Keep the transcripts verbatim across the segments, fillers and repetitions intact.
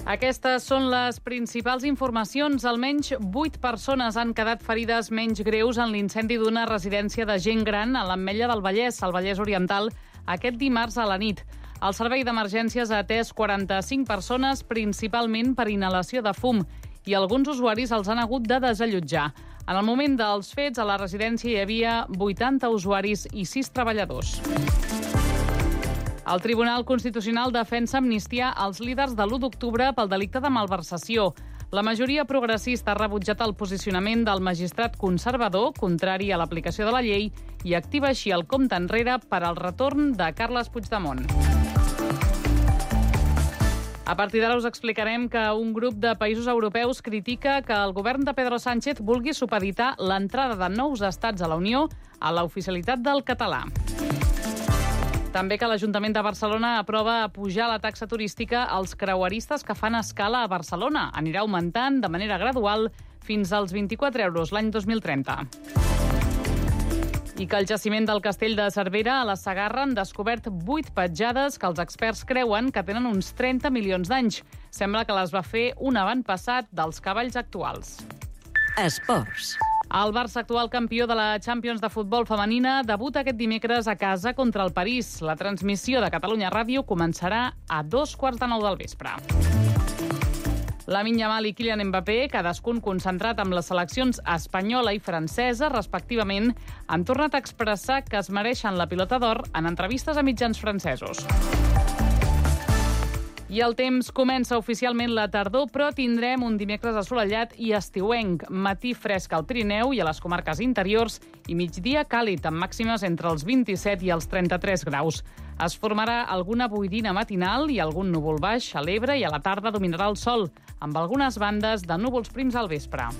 Aquestes són les principals informacions. Almenys vuit persones han quedat ferides menys greus en l'incendi d'una residència de gent gran a l'Ametlla del Vallès, al Vallès Oriental, aquest dimarts a la nit. El servei d'emergències ha atès quaranta-cinc persones, principalment per inhalació de fum, i alguns usuaris els han hagut de desallotjar. En el moment dels fets, a la residència hi havia vuitanta usuaris i sis treballadors. El Tribunal Constitucional defensa amnistiar els líders de l'u d'octubre pel delicte de malversació. La majoria progressista ha rebutjat el posicionament del magistrat conservador, contrari a l'aplicació de la llei, i activa així el compte enrere per al retorn de Carles Puigdemont. A partir d'ara us explicarem que un grup de països europeus critica que el govern de Pedro Sánchez vulgui supeditar l'entrada de nous estats a la Unió a l'oficialitat del català. També que l'Ajuntament de Barcelona aprova pujar la taxa turística als creueristes que fan escala a Barcelona. Anirà augmentant de manera gradual fins als vint-i-quatre euros l'any dos mil trenta. I que el jaciment del Castell de Cervera a la Segarra han descobert vuit petjades que els experts creuen que tenen uns trenta milions d'anys. Sembla que les va fer un avantpassat dels cavalls actuals. Esports. El Barça, actual campió de la Champions de futbol femenina, debuta aquest dimecres a casa contra el París. La transmissió de Catalunya Ràdio començarà a dos quarts de nou del vespre. Lamine Yamal i Kylian Mbappé, cadascun concentrat amb les seleccions espanyola i francesa, respectivament, han tornat a expressar que es mereixen la pilota d'or en entrevistes a mitjans francesos. I el temps comença oficialment la tardor, però tindrem un dimecres assolellat i estiuenc, matí fresc al Pirineu i a les comarques interiors i migdia càlid, amb màximes entre els vint-i-set i els trenta-tres graus. Es formarà alguna boirina matinal i algun núvol baix a l'Ebre i a la tarda dominarà el sol, amb algunes bandes de núvols prims al vespre.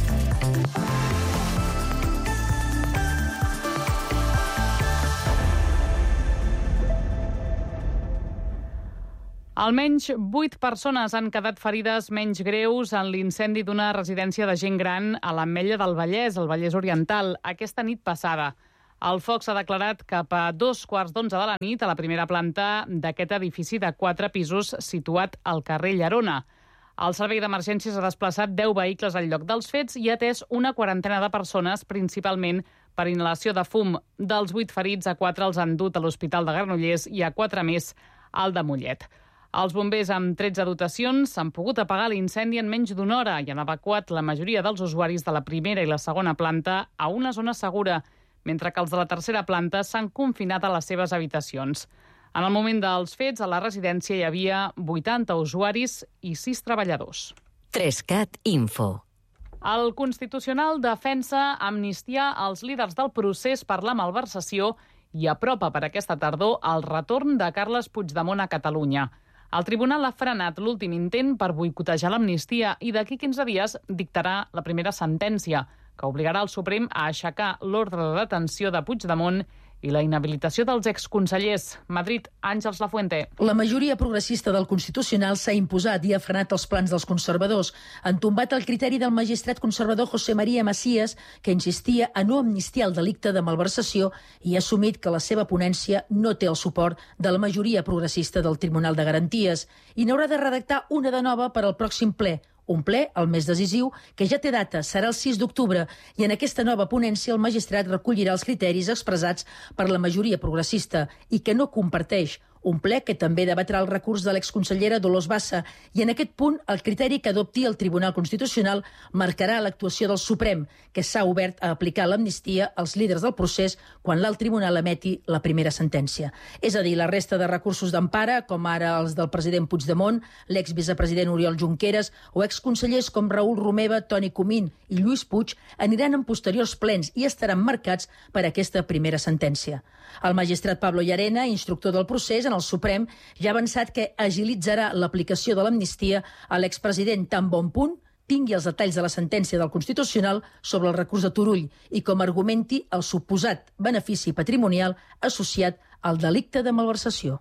Almenys vuit persones han quedat ferides menys greus en l'incendi d'una residència de gent gran a l'Ametlla del Vallès, al Vallès Oriental, aquesta nit passada. El foc s'ha declarat cap a dos quarts d'onze de la nit a la primera planta d'aquest edifici de quatre pisos situat al carrer Llerona. El servei d'emergències ha desplaçat deu vehicles al lloc dels fets i ha atès una quarantena de persones, principalment per inhalació de fum. Dels vuit ferits, a quatre els han dut a l'Hospital de Granollers i a quatre més al de Mollet. Els bombers, amb tretze dotacions, han pogut apagar l'incendi en menys d'una hora i han evacuat la majoria dels usuaris de la primera i la segona planta a una zona segura, mentre que els de la tercera planta s'han confinat a les seves habitacions. En el moment dels fets, a la residència hi havia vuitanta usuaris i sis treballadors. Trescat Info. El Constitucional defensa amnistiar els líders del procés per la malversació i apropa per aquesta tardor el retorn de Carles Puigdemont a Catalunya. El tribunal ha frenat l'últim intent per boicotejar l'amnistia i d'aquí quinze dies dictarà la primera sentència, que obligarà el Suprem a aixecar l'ordre de detenció de Puigdemont i la inhabilitació dels exconsellers. Madrid, Àngels Lafuente. La majoria progressista del Constitucional s'ha imposat i ha frenat els plans dels conservadors. Han tombat el criteri del magistrat conservador José María Macías, que insistia a no amnistiar el delicte de malversació i ha assumit que la seva ponència no té el suport de la majoria progressista del Tribunal de Garanties i n'haurà de redactar una de nova per al pròxim ple. Un ple, el més decisiu, que ja té data, serà el sis d'octubre, i en aquesta nova ponència el magistrat recollirà els criteris expressats per la majoria progressista i que no comparteix. Un ple que també debatrà el recurs de l'exconsellera Dolors Bassa i en aquest punt el criteri que adopti el Tribunal Constitucional marcarà l'actuació del Suprem, que s'ha obert a aplicar l'amnistia als líders del procés quan l'alt tribunal emeti la primera sentència. És a dir, la resta de recursos d'empara, com ara els del president Puigdemont, l'exvicepresident Oriol Junqueras o exconsellers com Raül Romeva, Toni Comín i Lluís Puig, aniran en posteriors plens i estaran marcats per aquesta primera sentència. El magistrat Pablo Llarena, instructor del procés en el Suprem, ja ha avançat que agilitzarà l'aplicació de l'amnistia a l'expresident tan bon punt tingui els detalls de la sentència del Constitucional sobre el recurs de Turull i com argumenti el suposat benefici patrimonial associat al delicte de malversació.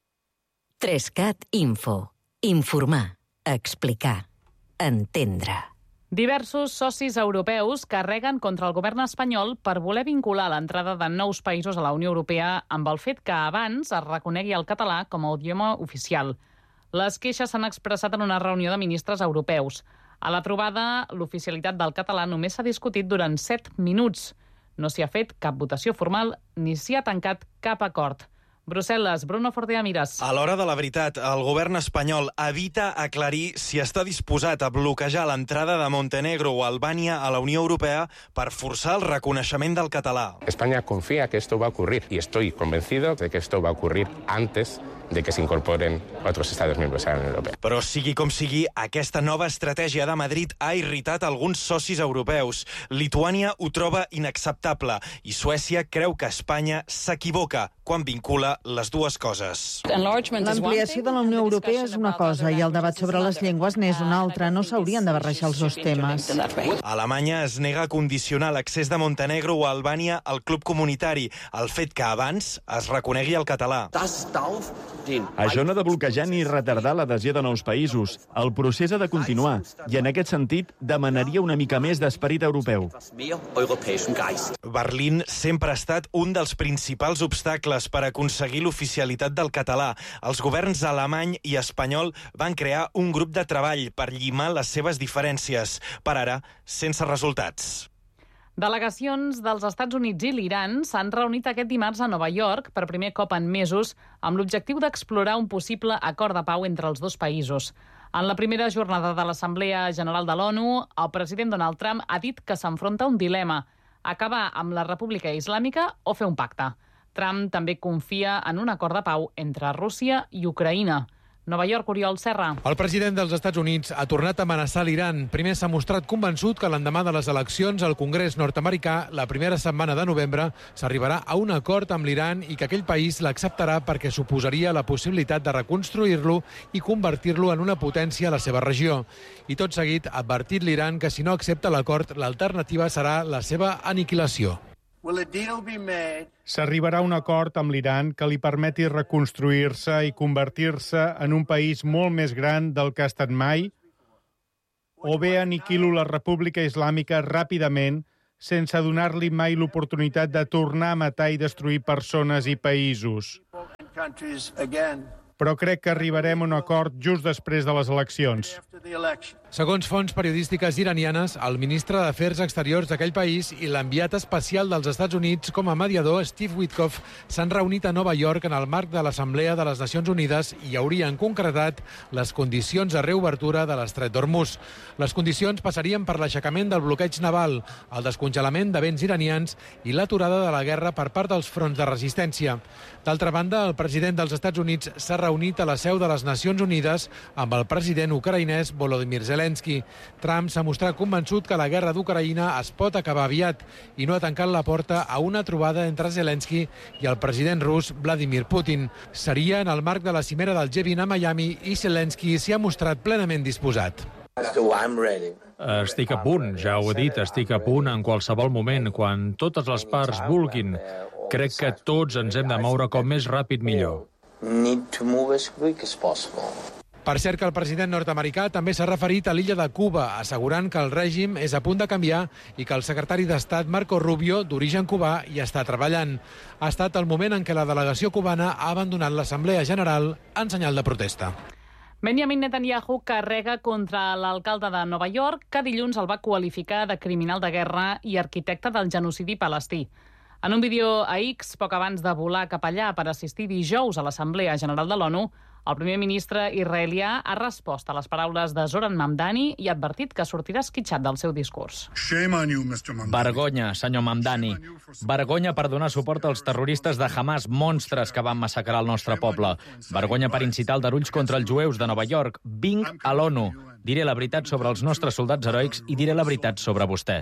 Trescat Info. Informar, explicar, entendre. Diversos socis europeus carreguen contra el govern espanyol per voler vincular l'entrada de nous països a la Unió Europea amb el fet que abans es reconegui el català com a idioma oficial. Les queixes s'han expressat en una reunió de ministres europeus. A la trobada, l'oficialitat del català només s'ha discutit durant set minuts. No s'hi ha fet cap votació formal ni s'hi ha tancat cap acord. Brussel·les, Bruno Fortea Miras. A l'hora de la veritat, el govern espanyol evita aclarir si està disposat a bloquejar l'entrada de Montenegro o Albània a la Unió Europea per forçar el reconeixement del català. España confía que esto va a ocurrir y estoy convencido de que esto va a ocurrir antes de que se incorporen otros Estados miembros a la Unión Europea. Però sigui com sigui, aquesta nova estratègia de Madrid ha irritat alguns socis europeus. Lituània ho troba inacceptable i Suècia creu que Espanya s'equivoca quan vincula les dues coses. L'ampliació de la Unió Europea és una cosa i el debat sobre les llengües n'és una altra. No s'haurien de barrejar els dos temes. Alemanya es nega a condicionar l'accés de Montenegro o Albània al club comunitari, el fet que abans es reconegui el català. Això no ha de bloquejar ni retardar l'adhesió de nous països. El procés ha de continuar i, en aquest sentit, demanaria una mica més d'esperit europeu. Berlín sempre ha estat un dels principals obstacles per aconseguir l'oficialitat del català. Els governs alemany i espanyol van crear un grup de treball per llimar les seves diferències. Per ara, sense resultats. Delegacions dels Estats Units i l'Iran s'han reunit aquest dimarts a Nova York per primer cop en mesos amb l'objectiu d'explorar un possible acord de pau entre els dos països. En la primera jornada de l'Assemblea General de l'ONU, el president Donald Trump ha dit que s'enfronta a un dilema: acabar amb la República Islàmica o fer un pacte. Trump també confia en un acord de pau entre Rússia i Ucraïna. Nova York, Oriol Serra. El president dels Estats Units ha tornat a amenaçar l'Iran. Primer s'ha mostrat convençut que l'endemà de les eleccions al Congrés nord-americà, la primera setmana de novembre, s'arribarà a un acord amb l'Iran i que aquell país l'acceptarà perquè suposaria la possibilitat de reconstruir-lo i convertir-lo en una potència a la seva regió. I tot seguit ha advertit l'Iran que si no accepta l'acord, l'alternativa serà la seva aniquilació. S'arribarà a un acord amb l'Iran que li permeti reconstruir-se i convertir-se en un país molt més gran del que ha estat mai, o bé aniquilo la República Islàmica ràpidament sense donar-li mai l'oportunitat de tornar a matar i destruir persones i països. Però crec que arribarem a un acord just després de les eleccions. Segons fonts periodístiques iranianes, el ministre d'Afers Exteriors d'aquell país i l'enviat especial dels Estats Units com a mediador, Steve Witkoff, s'han reunit a Nova York en el marc de l'Assemblea de les Nacions Unides i haurien concretat les condicions de reobertura de l'estret d'Hormuz. Les condicions passarien per l'aixecament del bloqueig naval, el descongelament de béns iranians i l'aturada de la guerra per part dels fronts de resistència. D'altra banda, el president dels Estats Units s'ha reunit a la seu de les Nacions Unides amb el president ucraïnès Volodymyr Zelensky. Trump s'ha mostrat convençut que la guerra d'Ucraïna es pot acabar aviat i no ha tancat la porta a una trobada entre Zelensky i el president rus Vladimir Putin. Seria en el marc de la cimera del G vint a Miami i Zelensky s'hi ha mostrat plenament disposat. Estic a punt, ja ho he dit, estic a punt en qualsevol moment, quan totes les parts vulguin. Crec que tots ens hem de moure com més ràpid millor. Per cert que el president nord-americà també s'ha referit a l'illa de Cuba, assegurant que el règim és a punt de canviar i que el secretari d'Estat Marco Rubio, d'origen cubà, hi està treballant. Ha estat el moment en què la delegació cubana ha abandonat l'Assemblea General en senyal de protesta. Benjamin Netanyahu carrega contra l'alcalde de Nova York, que dilluns el va qualificar de criminal de guerra i arquitecte del genocidi palestí. En un vídeo a X, poc abans de volar cap allà per assistir dijous a l'Assemblea General de l'ONU, el primer ministre israelià ha respost a les paraules de Zoran Mamdani i ha advertit que sortirà esquitxat del seu discurs. Vergonya, senyor Mamdani. Vergonya per donar suport als terroristes de Hamas, monstres que van massacrar el nostre poble. Vergonya per incitar aldarulls contra els jueus de Nova York. Vinc a l'ONU. Diré la veritat sobre els nostres soldats heroics i diré la veritat sobre vostè.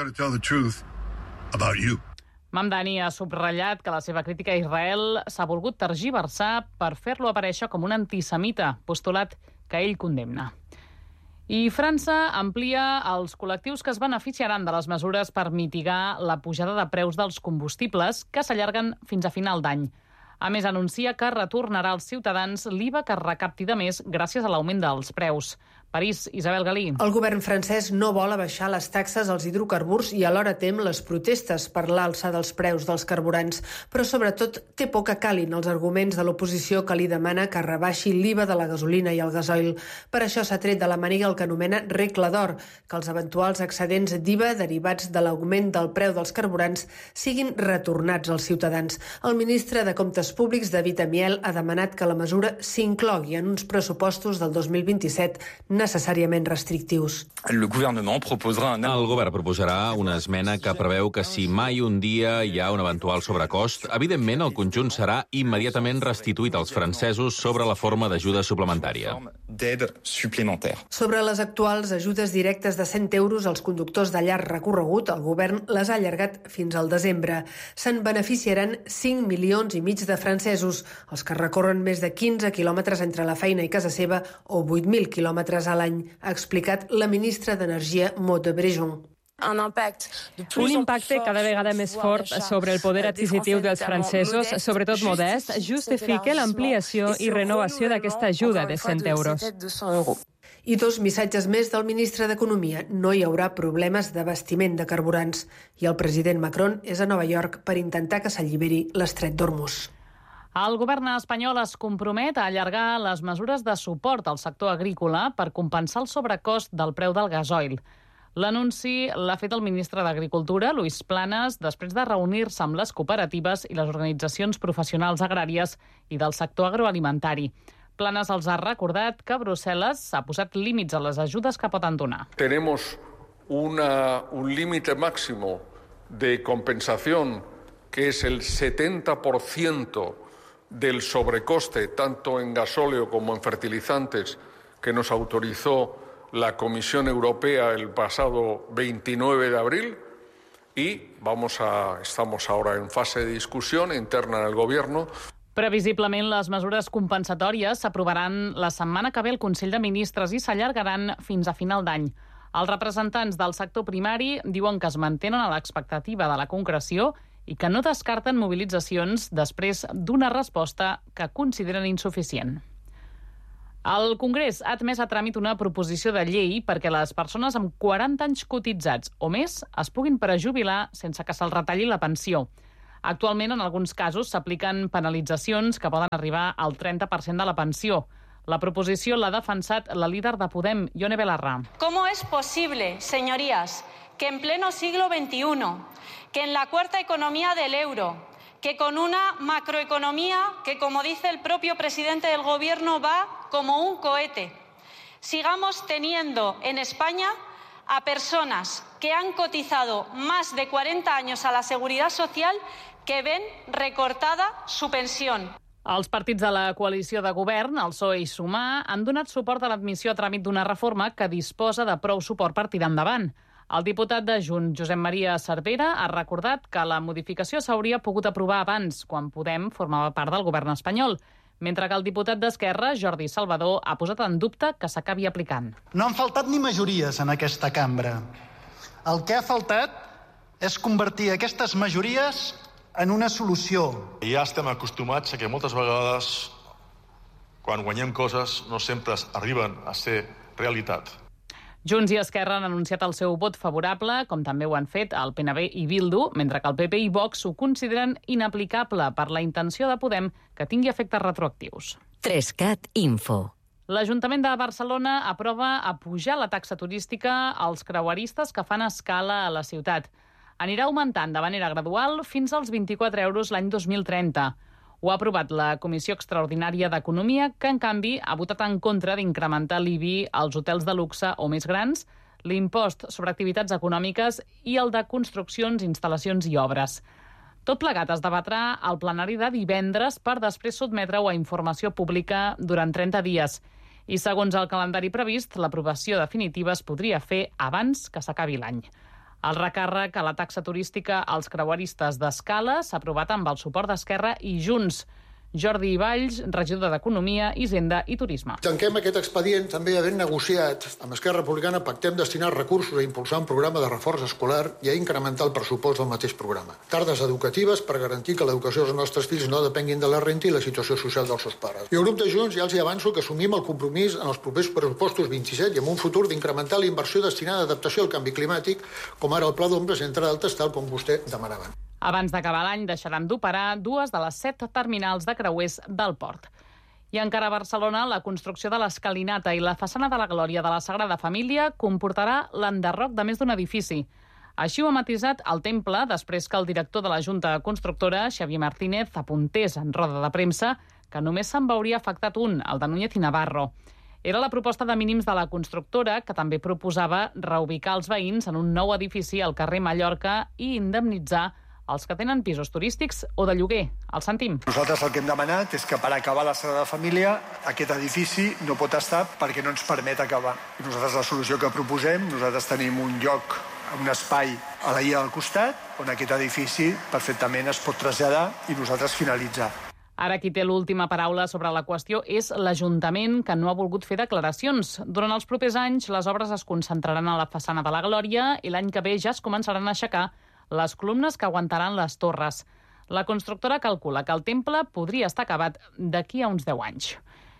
Mamdani ha subratllat que la seva crítica a Israel s'ha volgut tergiversar per fer-lo aparèixer com un antisemita, postulat que ell condemna. I França amplia els col·lectius que es beneficiaran de les mesures per mitigar la pujada de preus dels combustibles que s'allarguen fins a final d'any. A més, anuncia que retornarà als ciutadans l'I V A que es recapti de més gràcies a l'augment dels preus. París, Isabel Galí. El govern francès no vol abaixar les taxes als hidrocarburs i alhora tem les protestes per l'alça dels preus dels carburants, però sobretot té por que calin els arguments de l'oposició que li demana que rebaixi l'I V A de la gasolina i el gasoil. Per això s'ha tret de la màniga el que anomena regla d'or, que els eventuals excedents d'I V A derivats de l'augment del preu dels carburants siguin retornats als ciutadans. El ministre de Comptes Públics, David Amiel, ha demanat que la mesura s'inclogui en uns pressupostos del dos mil vint-i-set necessàriament restrictius. El govern proposarà una esmena que preveu que si mai un dia hi ha un eventual sobrecost, evidentment el conjunt serà immediatament restituït als francesos sobre la forma d'ajuda suplementària. Sobre les actuals ajudes directes de cent euros als conductors de llarg recorregut, el govern les ha allargat fins al desembre. Se'n beneficiaran cinc milions i mig de francesos, els que recorren més de quinze quilòmetres entre la feina i casa seva o vuit mil quilòmetres a l'any, ha explicat la ministra d'Energia, Maud de Bréjon. Un impacte cada vegada més fort sobre el poder adquisitiu dels francesos, sobretot modests, justifica l'ampliació i renovació d'aquesta ajuda de cent euros. I dos missatges més del ministre d'Economia. No hi haurà problemes d'abastiment de carburants. I el president Macron és a Nova York per intentar que s'alliberi l'estret d'Hormuz. El govern espanyol es compromet a allargar les mesures de suport al sector agrícola per compensar el sobrecost del preu del gasoil. L'anunci l'ha fet el ministre d'Agricultura, Luis Planas, després de reunir-se amb les cooperatives i les organitzacions professionals agràries i del sector agroalimentari. Planas els ha recordat que Brussel·les ha posat límits a les ajudes que poden donar. Tenemos una, un límite máximo de compensación que es el setenta por ciento del sobrecoste, tanto en gasóleo como en fertilizantes, que nos autorizó la Comisión Europea el pasado veintinueve de abril, y vamos a, estamos ahora en fase de discusión interna en el Gobierno. Previsiblement, les mesures compensatòries s'aprovaran la setmana que ve al Consell de Ministres i s'allargaran fins a final d'any. Els representants del sector primari diuen que es mantenen a l'expectativa de la concreció i que no descarten mobilitzacions després d'una resposta que consideren insuficient. El Congrés ha admès a tràmit una proposició de llei perquè les persones amb quaranta anys cotitzats o més es puguin prejubilar sense que se'ls retalli la pensió. Actualment, en alguns casos, s'apliquen penalitzacions que poden arribar al trenta per cent de la pensió. La proposició l'ha defensat la líder de Podem, Ione Belarra. ¿Cómo es posible, señorías, que en pleno siglo veintiuno, que en la cuarta economía del euro, que con una macroeconomía que, como dice el propio presidente del Gobierno, va como un cohete, sigamos teniendo en España a personas que han cotizado más de cuarenta años a la Seguridad Social que ven recortada su pensión? Els partits de la coalició de govern, el P S O E i Sumar, han donat suport a l'admissió a tràmit d'una reforma que disposa de prou suport per tirar endavant. El diputat de Junts, Josep Maria Cervera, ha recordat que la modificació s'hauria pogut aprovar abans, quan Podem formava part del govern espanyol, mentre que el diputat d'Esquerra, Jordi Salvador, ha posat en dubte que s'acabi aplicant. No han faltat ni majories en aquesta cambra. El que ha faltat és convertir aquestes majories en una solució. Ja estem acostumats a que moltes vegades, quan guanyem coses, no sempre arriben a ser realitat. Junts i Esquerra han anunciat el seu vot favorable, com també ho han fet el P N V i Bildu, mentre que el P P i Vox ho consideren inaplicable per la intenció de Podem que tingui efectes retroactius. Trescat Info. L'Ajuntament de Barcelona aprova apujar la taxa turística als creueristes que fan escala a la ciutat. Anirà augmentant de manera gradual fins als vint-i-quatre euros l'any dos mil trenta. Ho ha aprovat la Comissió Extraordinària d'Economia, que, en canvi, ha votat en contra d'incrementar l'I B I als hotels de luxe o més grans, l'impost sobre activitats econòmiques i el de construccions, instal·lacions i obres. Tot plegat es debatrà al plenari de divendres per després sotmetre-ho a informació pública durant trenta dies. I, segons el calendari previst, l'aprovació definitiva es podria fer abans que s'acabi l'any. El recàrrec a la taxa turística als creueristes d'escala s'ha aprovat amb el suport d'Esquerra i Junts. Jordi Valls, regidor d'Economia, Hisenda i Turisme. Tanquem aquest expedient també havent negociat amb Esquerra Republicana, pactem destinar recursos a impulsar un programa de reforç escolar i a incrementar el pressupost del mateix programa. Tardes educatives per garantir que l'educació dels nostres fills no depenguin de la renta i la situació social dels seus pares. I el grup de Junts ja els hi avanço que assumim el compromís en els propers pressupostos vint-i-set i en un futur d'incrementar la inversió destinada a adaptació al canvi climàtic, com ara el Pla d'Ombres, entre d'altres, tal com vostè demanava. Abans d'acabar l'any deixaran d'operar dues de les set terminals de creuers del port. I encara a Barcelona, la construcció de l'Escalinata i la façana de la Glòria de la Sagrada Família comportarà l'enderroc de més d'un edifici. Així ho ha matisat el Temple després que el director de la Junta Constructora, Xavier Martínez, apuntés en roda de premsa que només se'n veuria afectat un, el de Núñez i Navarro. Era la proposta de mínims de la constructora, que també proposava reubicar els veïns en un nou edifici al carrer Mallorca i indemnitzar els que tenen pisos turístics o de lloguer. El sentim. Nosaltres el que hem demanat és que per acabar la Sagrada Família aquest edifici no pot estar perquè no ens permet acabar. I nosaltres la solució que proposem, nosaltres tenim un lloc, un espai a la illa del costat on aquest edifici perfectament es pot traslladar i nosaltres finalitzar. Ara qui té l'última paraula sobre la qüestió és l'Ajuntament, que no ha volgut fer declaracions. Durant els propers anys, les obres es concentraran a la façana de la Glòria i l'any que ve ja es començaran a aixecar les columnes que aguantaran les torres. La constructora calcula que el temple podria estar acabat d'aquí a uns deu anys.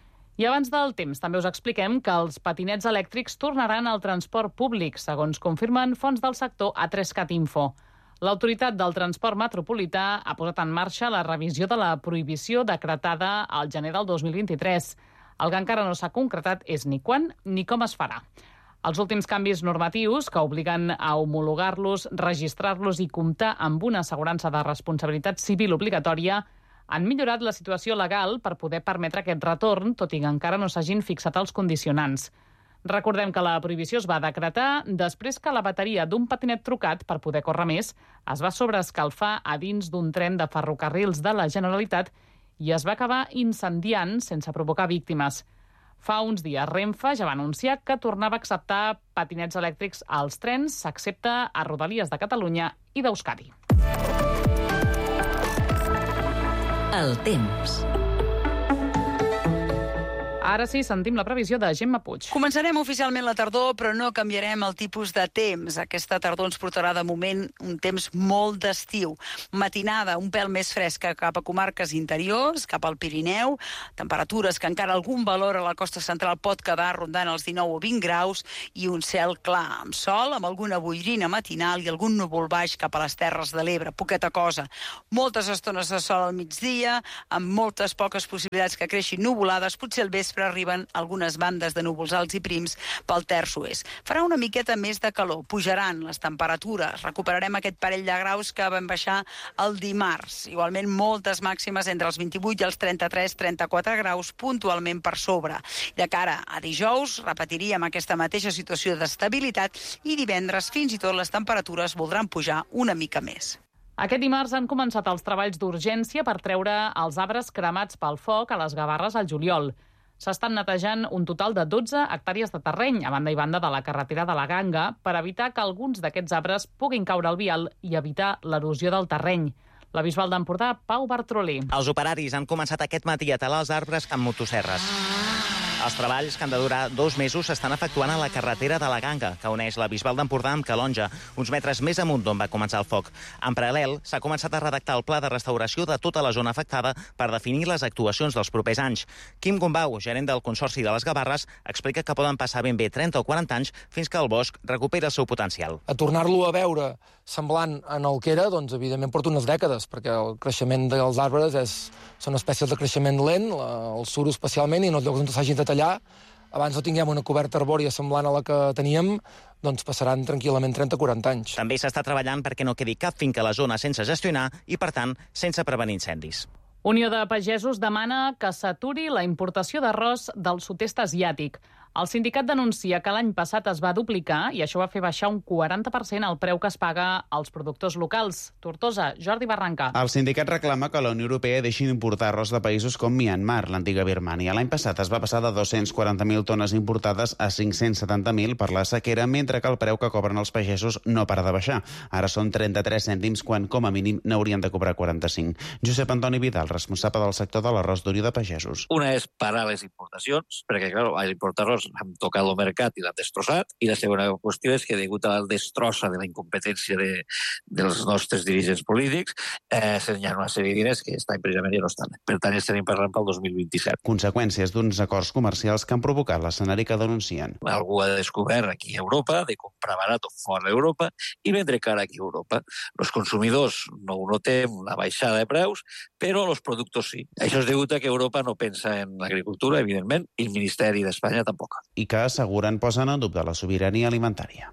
I abans del temps també us expliquem que els patinets elèctrics tornaran al transport públic, segons confirmen fonts del sector a tres cat info. L'autoritat del transport metropolità ha posat en marxa la revisió de la prohibició decretada al gener del dos mil vint-i-tres. El que encara no s'ha concretat és ni quan ni com es farà. Els últims canvis normatius, que obliguen a homologar-los, registrar-los i comptar amb una assegurança de responsabilitat civil obligatòria, han millorat la situació legal per poder permetre aquest retorn, tot i que encara no s'hagin fixat els condicionants. Recordem que la prohibició es va decretar després que la bateria d'un patinet trucat per poder córrer més es va sobreescalfar a dins d'un tren de ferrocarrils de la Generalitat i es va acabar incendiant sense provocar víctimes. Fa uns dies Renfe ja va anunciar que tornava a acceptar patinets elèctrics als trens, excepte a Rodalies de Catalunya i d'Euskadi. El temps. Ara sí, sentim la previsió de Gemma Puig. Començarem oficialment la tardor, però no canviarem el tipus de temps. Aquesta tardor ens portarà de moment un temps molt d'estiu. Matinada un pèl més fresca cap a comarques interiors, cap al Pirineu, temperatures que encara algun valor a la costa central pot quedar rondant els dinou o vint graus i un cel clar, amb sol, amb alguna boirina matinal i algun núvol baix cap a les Terres de l'Ebre, poqueta cosa. Moltes estones de sol al migdia, amb moltes poques possibilitats que creixin nuvolades, potser al vespre arriben algunes bandes de núvols alts i prims pel terç oest. Farà una miqueta més de calor, pujaran les temperatures, recuperarem aquest parell de graus que van baixar el dimarts. Igualment moltes màximes entre els vint-i-vuit i els trenta-tres trenta-quatre graus, puntualment per sobre. De cara a dijous repetiríem aquesta mateixa situació d'estabilitat i divendres fins i tot les temperatures voldran pujar una mica més. Aquest dimarts han començat els treballs d'urgència per treure els arbres cremats pel foc a les Gavarres al juliol. S'estan netejant un total de dotze hectàrees de terreny a banda i banda de la carretera de la Ganga per evitar que alguns d'aquests arbres puguin caure al vial i evitar l'erosió del terreny. La Bisbal d'Empordà, Pau Bartrolí. Els operaris han començat aquest matí a talar els arbres amb motosserres. Els treballs, que han de durar dos mesos, s'estan efectuant a la carretera de la Ganga, que uneix la Bisbal d'Empordà amb Calonja, uns metres més amunt d'on va començar el foc. En paral·lel, s'ha començat a redactar el pla de restauració de tota la zona afectada per definir les actuacions dels propers anys. Quim Gombau, gerent del Consorci de les Gavarres, explica que poden passar ben bé trenta o quaranta anys fins que el bosc recuperi el seu potencial. A tornar-lo a veure semblant en el que era, doncs, evidentment, porta unes dècades, perquè el creixement dels arbres és, són espècies de creixement lent, el suro especialment, i en els llocs on s'hagin de tallar, abans no tinguem una coberta arbòria semblant a la que teníem, doncs passaran tranquil·lament trenta o quaranta anys. També s'està treballant perquè no quedi cap finca a la zona sense gestionar i, per tant, sense prevenir incendis. Unió de Pagesos demana que s'aturi la importació d'arròs del sud-est asiàtic. El sindicat denuncia que l'any passat es va duplicar i això va fer baixar un quaranta per cent el preu que es paga als productors locals. Tortosa, Jordi Barranca. El sindicat reclama que la Unió Europea deixi d'importar arròs de països com Myanmar, l'antiga Birmània. L'any passat es va passar de dos-cents quaranta mil tones importades a cinc-cents setanta mil per la sequera, mentre que el preu que cobren els pagesos no para de baixar. Ara són trenta-tres cèntims, quan com a mínim n'haurien de cobrar quaranta-cinc. Josep Antoni Vidal, responsable del sector de l'arròs d'Orió de Pagesos. Una és parar les importacions, perquè, clar, als importadors han tocat el mercat i l'han destrossat, i la segona qüestió és que, degut a la destrossa de la incompetència de, dels nostres dirigents polítics, eh, hi ha una sèrie de diners que aquest any precisament ja no estan. Per tant, estem parlant pel dos mil vint-i-set. Conseqüències d'uns acords comercials que han provocat l'escenari que denuncien. Algú ha descobert aquí a Europa de comprar barat o fora d'Europa i vendre car aquí a Europa. Els consumidors no ho notem, la baixada de preus, però els productors sí. Això és degut a que Europa no pensa en l'agricultura, evidentment, i el Ministeri d'Espanya tampoc. I que asseguren posen en dubte la sobirania alimentària.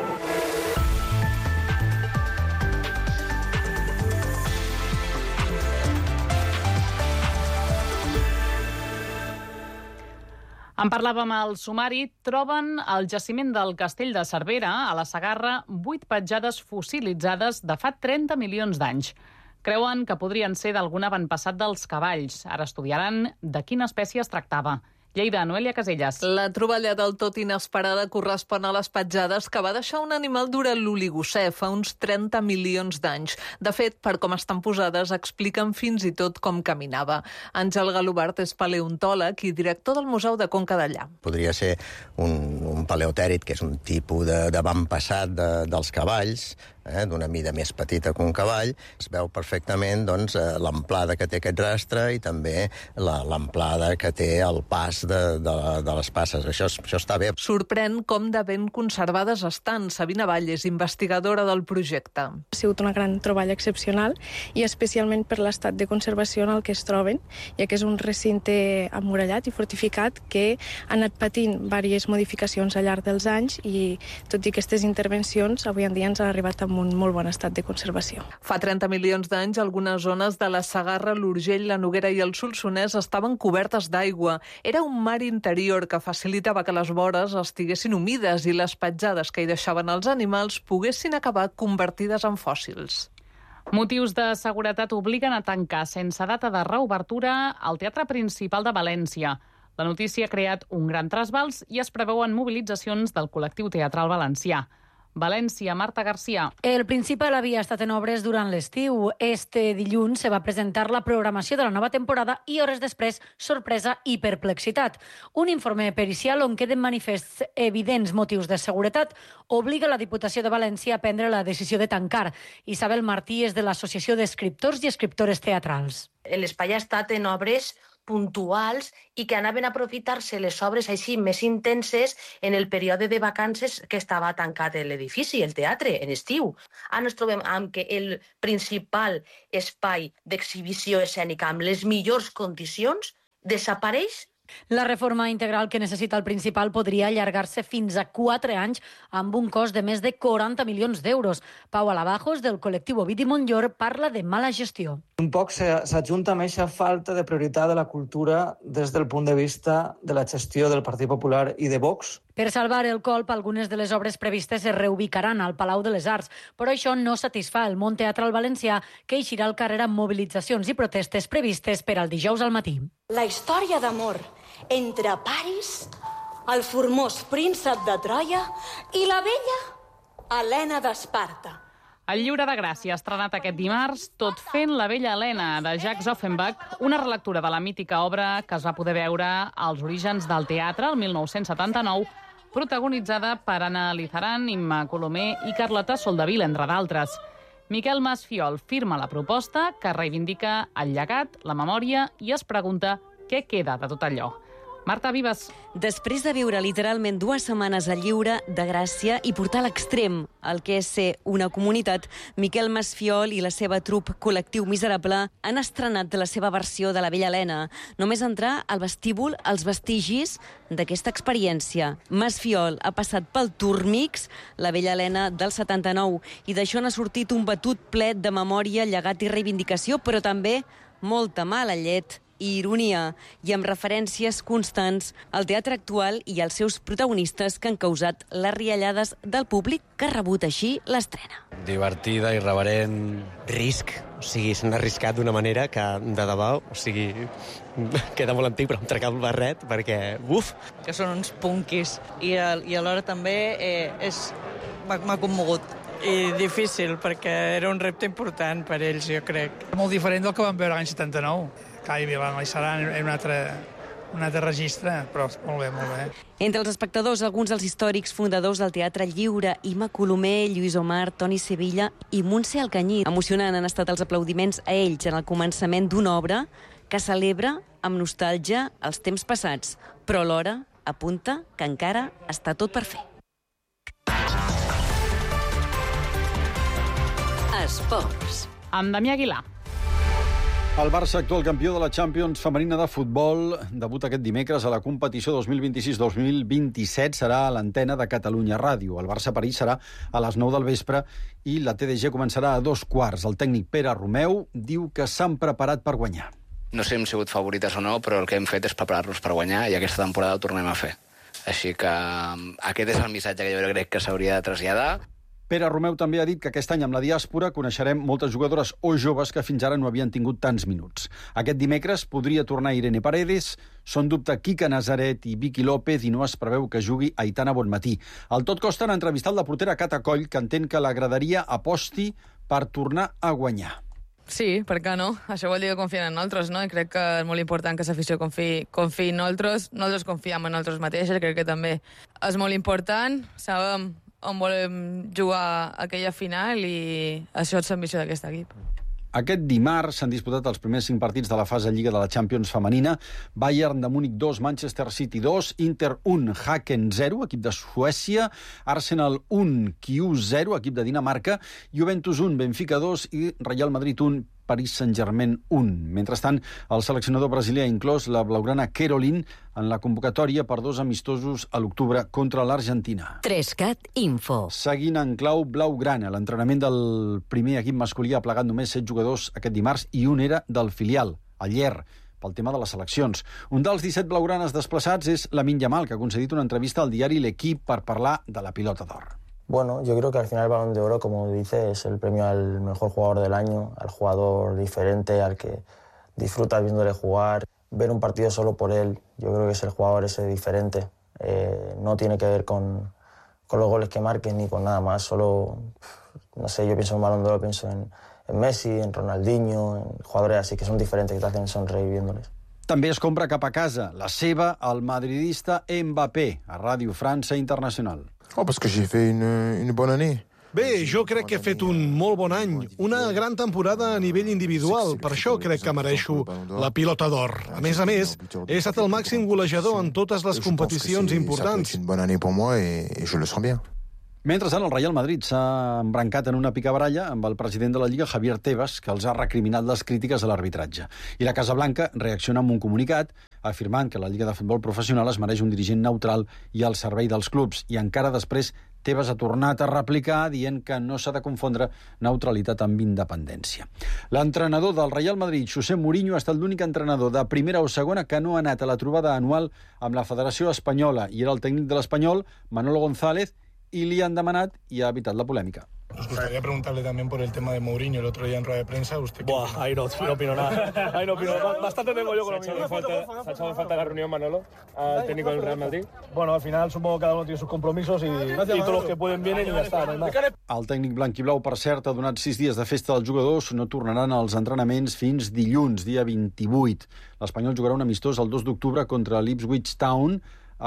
En parlàvem al sumari, troben al jaciment del Castell de Cervera, a la Segarra, vuit petjades fossilitzades de fa trenta milions d'anys. Creuen que podrien ser d'algun avantpassat dels cavalls. Ara estudiaran de quina espècie es tractava. Lleida, Noelia Casellas. La troballa del tot inesperada correspon a les petjades que va deixar un animal durant l'Oligocè fa uns trenta milions d'anys. De fet, per com estan posades, expliquen fins i tot com caminava. Àngel Galobart és paleontòleg i director del Museu de Conca Dellà. Podria ser un, un paleotèrid, que és un tipus d'avantpassat de, dels cavalls, eh, d'una mida més petita que un cavall. Es veu perfectament doncs, l'amplada que té aquest rastre i també l'amplada que té el pas de, de, de les passes. Això, això està bé. Sorprèn com de ben conservades estan. Sabina Valles, investigadora del projecte. Ha sigut una gran troballa excepcional i especialment per l'estat de conservació en el que es troben, ja que és un recinte emmurallat i fortificat que ha anat patint diverses modificacions al llarg dels anys i, tot i aquestes intervencions, avui en dia ens han arribat amb un molt bon estat de conservació. Fa trenta milions d'anys, algunes zones de la Segarra, l'Urgell, la Noguera i el Solsonès estaven cobertes d'aigua. Era un mar interior que facilitava que les vores estiguessin humides i les petjades que hi deixaven els animals poguessin acabar convertides en fòssils. Motius de seguretat obliguen a tancar sense data de reobertura al Teatre Principal de València. La notícia ha creat un gran trasbals i es preveuen mobilitzacions del col·lectiu teatral valencià. València, Marta García. El Principal havia estat en obres durant l'estiu. Este dilluns se va presentar la programació de la nova temporada i hores després, sorpresa i perplexitat. Un informe pericial on queden manifests evidents motius de seguretat obliga la Diputació de València a prendre la decisió de tancar. Isabel Martí és de l'Associació d'Escriptors i Escriptores Teatrals. L'espai ha estat en obres puntuals i que anaven a aprofitar-se les obres així més intenses en el període de vacances que estava tancat l'edifici, el teatre, en estiu. Ara ens trobem amb que el principal espai d'exhibició escènica amb les millors condicions desapareix. La reforma integral que necessita el Principal podria allargar-se fins a quatre anys amb un cost de més de quaranta milions d'euros. Pau Alabajos, del col·lectiu Ovidi Montllor, parla de mala gestió. Un poc s'adjunta amb aquesta falta de prioritat de la cultura des del punt de vista de la gestió del Partit Popular i de Vox. Per salvar el colp, algunes de les obres previstes es reubicaran al Palau de les Arts, però això no satisfà el món teatral valencià, que eixirà al carrer amb mobilitzacions i protestes previstes per al dijous al matí. La història d'amor entre Paris, el formós príncep de Troia i la bella Helena d'Esparta. El Lliure de Gràcia ha estrenat aquest dimarts Tot fent la bella Helena, de Jacques Offenbach, una relectura de la mítica obra que es va poder veure als orígens del teatre el mil nou-cents setanta-nou, protagonitzada per Anna Lizaran, Imma Colomer i Carlota Soldevila, entre d'altres. Miquel Masfiol firma la proposta que reivindica el llegat, la memòria i es pregunta què queda de tot allò. Marta Vives. Després de viure literalment dues setmanes al Lliure de Gràcia i portar a l'extrem el que és ser una comunitat, Miquel Masfiol i la seva trup Col·lectiu Miserable han estrenat la seva versió de la Bella Helena. Només entrar al vestíbul els vestigis d'aquesta experiència. Masfiol ha passat pel Turmix, la Bella Helena del setanta-nou, i d'això n'ha sortit un batut ple de memòria, llegat i reivindicació, però també molta mala llet i ironia, i amb referències constants al teatre actual i als seus protagonistes que han causat les riallades del públic que ha rebut així l'estrena. Divertida, irreverent, risc. O sigui, s'han arriscat d'una manera que, de debò, o sigui, queda molt antic, però em trec el barret, perquè, uf! Que són uns punquis, i, i alhora també eh, és m'ha commogut. I difícil, perquè era un repte important per ells, jo crec. Molt diferent del que vam veure l'any setanta-nou. Clar, hi havia serà en un altre, un altre registre, però molt bé, molt bé. Entre els espectadors, alguns dels històrics fundadors del Teatre Lliure, Ima Colomer, Lluís Omar, Toni Sevilla i Montse Alcanyí. Emocionant han estat els aplaudiments a ells en el començament d'una obra que celebra amb nostàlgia els temps passats, però alhora apunta que encara està tot per fer. Esports. Amb Damià Aguilar. El Barça, actual campió de la Champions femenina de futbol, debuta aquest dimecres a la competició dos mil vint-i-sis dos mil vint-i-set. Serà a l'antena de Catalunya Ràdio. El Barça-París serà a les nou del vespre i la T D G començarà a dos quarts. El tècnic Pere Romeu diu que s'han preparat per guanyar. No sé si hem sigut favorites o no, però el que hem fet és preparar-nos per guanyar i aquesta temporada ho tornem a fer. Així que aquest és el missatge que jo crec que s'hauria de traslladar. Pere Romeu també ha dit que aquest any amb la diàspora coneixerem moltes jugadores o joves que fins ara no havien tingut tants minuts. Aquest dimecres podria tornar Irene Paredes, són dubte Quique Nazaret i Vicky López i no es preveu que jugui Aitana Bonmatí. Al Tot Costa han entrevistat la portera Cata Coll, que entén que la graderia aposti per tornar a guanyar. Sí, per què no? Això vol dir que confien en nosaltres, no? I crec que és molt important que l'afició confiï, confiï en nosaltres. Nosaltres confiem en nosaltres mateixes, crec que també és molt important. Sabem on volem jugar aquella final i això és l'ambició d'aquest equip. Aquest dimarts s'han disputat els primers cinc partits de la fase Lliga de la Champions femenina. Bayern de Múnich dos, Manchester City dos, Inter un, Haken zero, equip de Suècia, Arsenal un, Q zero, equip de Dinamarca, Juventus un, Benfica dos i Real Madrid un, Paris Saint-Germain un. Mentrestant, el seleccionador brasilià ha inclòs la blaugrana Caroline en la convocatòria per dos amistosos a l'octubre contra l'Argentina. Trescat Info. Seguint en clau blaugrana, l'entrenament del primer equip masculí ha plegat només set jugadors aquest dimarts i un era del filial, el Ller, pel tema de les seleccions. Un dels disset blaugranes desplaçats és Lamine Yamal, que ha concedit una entrevista al diari L'Equip per parlar de la pilota d'or. Bueno, yo creo que al final el Balón de Oro, como dice, es el premio al mejor jugador del año, al jugador diferente, al que disfruta viéndole jugar, ver un partido solo por él. Yo creo que es el jugador ese diferente. Eh, no tiene que ver con, con los goles que marquen ni con nada más. Solo, no sé, yo pienso en Balón de Oro, pienso en, en Messi, en Ronaldinho, en jugadores así que son diferentes, que te hacen sonreír viéndoles. També es compra cap a casa la seva, el madridista Mbappé, a Ràdio França Internacional. Oh, parce que j'ai fait une, une bonne année. Bé, jo crec que he fet un molt bon any, una gran temporada a nivell individual, per això crec que mereixo la pilota d'or. A més a més, he estat el màxim golejador en totes les competicions importants. C'est une bonne année pour moi et, et je le sens bien. Mentrestant, el Real Madrid s'ha embrancat en una picabaralla amb el president de la Lliga, Javier Tebas, que els ha recriminat les crítiques a l'arbitratge. I la Casa Blanca reacciona amb un comunicat afirmant que la Lliga de Futbol Professional es mereix un dirigent neutral i al servei dels clubs. I encara després, Tebas ha tornat a replicar dient que no s'ha de confondre neutralitat amb independència. L'entrenador del Real Madrid, José Mourinho, ha estat l'únic entrenador de primera o segona que no ha anat a la trobada anual amb la Federació Espanyola i era el tècnic de l'Espanyol, Manolo González, y le han evitat y ha evitado la polémica. Nos gustaría preguntarle también por el tema de Mourinho el otro día en rueda de prensa. ¿Usted qué Buah, ahí no, no opino nada. Ahí no opino nada. Bastante tengo yo con lo mío. ¿Se ha echado en falta la reunión, Manolo, al técnico del Real Madrid? Bueno, al final supongo que cada uno tiene sus compromisos y, Gracias, y todos los que pueden vienen y ya está. No hay más. El tècnic blanquiblau, per cert, ha donat sis dies de festa dels jugadors. No tornaran als entrenaments fins dilluns, dia vint-i-vuit. L'Espanyol jugarà un amistós el dos d'octubre contra l'Ipswich Town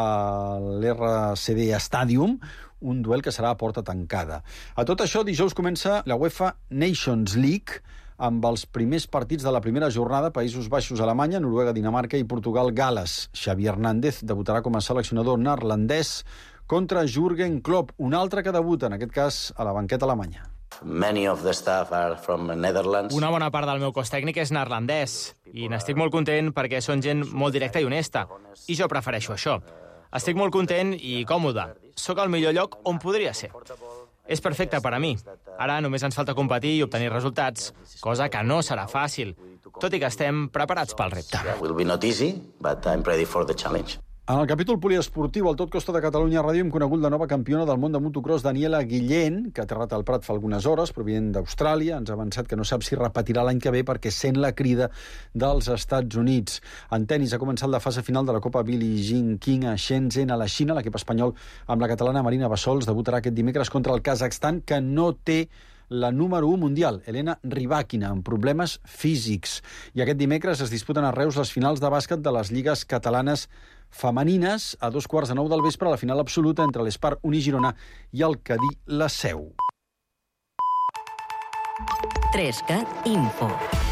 a l'R C D Stadium, un duel que serà a porta tancada. A tot això, dijous comença la UEFA Nations League amb els primers partits de la primera jornada: Països Baixos, Alemanya, Noruega, Dinamarca i Portugal, Gal·les. Xavi Hernández debutarà com a seleccionador neerlandès contra Jürgen Klopp, un altre que debuta, en aquest cas, a la banqueta alemanya. Many of the staff are from Netherlands. Una bona part del meu cos tècnic és neerlandès i n'estic molt content perquè són gent molt directa i honesta. I jo prefereixo això. Estic molt content i còmode. Sóc al millor lloc on podria ser. és perfecte per a mi. Ara només ens falta competir i obtenir resultats, cosa que no serà fàcil, tot i que estem preparats pel repte. Will be not easy, but I'm ready for the challenge. En el capítol poliesportiu, al Tot Costa de Catalunya Ràdio, hem conegut la nova campiona del món de motocross, Daniela Guillén, que ha aterrat al Prat fa algunes hores, provinent d'Austràlia. Ens ha avançat que no sap si repetirà l'any que ve perquè sent la crida dels Estats Units. En tenis ha començat la fase final de la Copa Billie Jean King a Shenzhen, a la Xina. L'equip espanyol amb la catalana Marina Bassols debutarà aquest dimecres contra el Kazakhstan, que no té la número u mundial, Elena Rybakina, amb problemes físics. I aquest dimecres es disputen a Reus les finals de bàsquet de les lligues catalanes femenines. A dos quarts de nou del vespre, la final absoluta entre l'Espar Uni Girona i el Cadí La Seu. tres cat Info.